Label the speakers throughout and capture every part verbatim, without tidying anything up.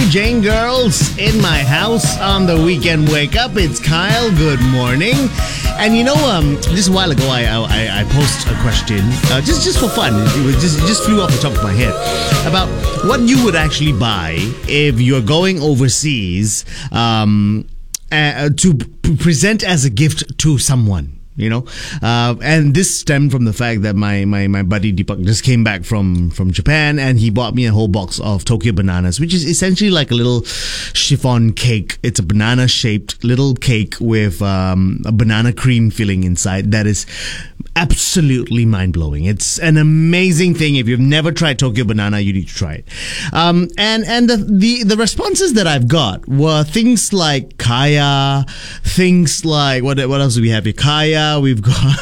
Speaker 1: Jane girls in my house on the weekend wake up. It's Kyle. Good morning. And you know, um, just a while ago, I I, I posted a question, uh, just just for fun. It was just it just flew off the top of my head about what you would actually buy if you're going overseas um, uh, to p- present as a gift to someone. You know, uh, and this stemmed from the fact that my, my, my buddy Deepak just came back from, from Japan, and he bought me a whole box of Tokyo bananas, which is essentially like a little chiffon cake. It's a banana shaped little cake with um, a banana cream filling inside that is absolutely mind blowing. It's an amazing thing. If you've never tried Tokyo banana, you need to try it. Um, and and the, the the responses that I've got were things like kaya, things like what what else do we have here? Kaya. We've got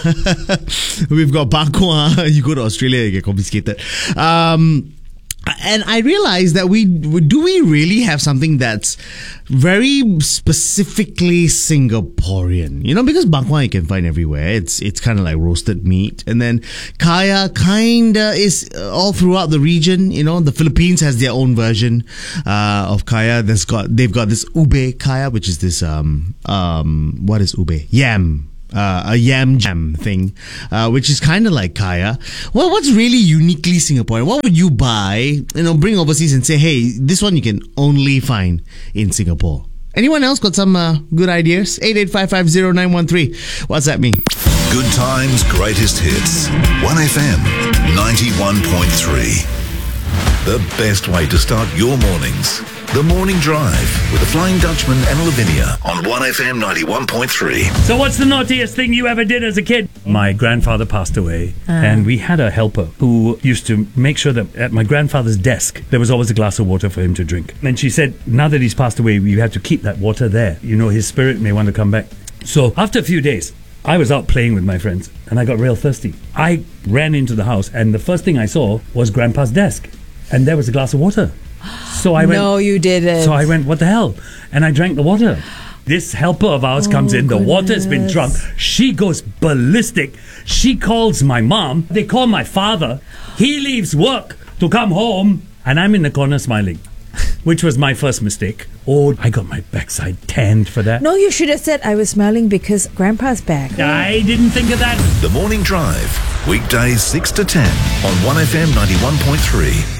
Speaker 1: we've got bakwa. You go to Australia, you get confiscated. Um, and I realized that we do we really have something that's very specifically Singaporean, you know, because bakwa you can find everywhere. It's it's kind of like roasted meat, and then kaya kinda is all throughout the region. You know, the Philippines has their own version uh, of kaya. There's got they've got this ube kaya, which is this um um what is ube? Yam. Uh, a yam jam thing, uh, which is kind of like kaya. Well, what's really uniquely Singaporean? What would you buy, you know, bring overseas and say, hey, this one you can only find in Singapore? Anyone else got some uh, good ideas? eight eight five five zero nine one three. What's that mean?
Speaker 2: Good times, greatest hits. one F M ninety-one point three. The best way to start your mornings. The Morning Drive with the Flying Dutchman and Lavinia on one F M ninety-one point three.
Speaker 3: So what's the naughtiest thing you ever did as a kid? My grandfather passed away,
Speaker 4: uh.
Speaker 3: and we had a helper who used to make sure that at my grandfather's desk there was always a glass of water for him to drink. And she said, now that he's passed away, you have to keep that water there. You know, his spirit may want to come back. So after a few days, I was out playing with my friends, and I got real thirsty. I ran into the house, and the first thing I saw was Grandpa's desk, and there was a glass of water. So I went.
Speaker 4: No, you didn't.
Speaker 3: So I went, what the hell? And I drank the water. This helper of ours
Speaker 4: oh,
Speaker 3: comes in. The
Speaker 4: goodness.
Speaker 3: water's been drunk. She goes ballistic. She calls my mom. They call my father. He leaves work to come home, and I'm in the corner smiling, which was my first mistake. Oh, I got my backside tanned for that.
Speaker 4: No, you should have said I was smiling because Grandpa's back.
Speaker 3: I didn't think of that.
Speaker 2: The Morning Drive, weekdays six to ten on one F M ninety-one point three.